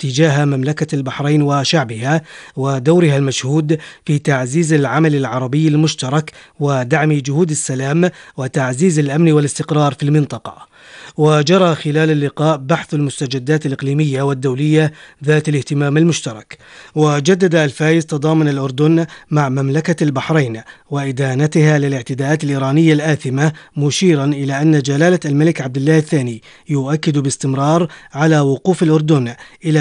تجاه مملكة البحرين وشعبها، ودورها المشهود في تعزيز العمل العربي المشترك ودعم جهود السلام وتعزيز الأمن والاستقرار في المنطقة. وجرى خلال اللقاء بحث المستجدات الإقليمية والدولية ذات الاهتمام المشترك. وجدد الفايز تضامن الأردن مع مملكة البحرين وإدانتها للاعتداءات الإيرانية الآثمة، مشيرا إلى أن جلالة الملك عبد الله الثاني يؤكد باستمرار على وقوف الأردن إلى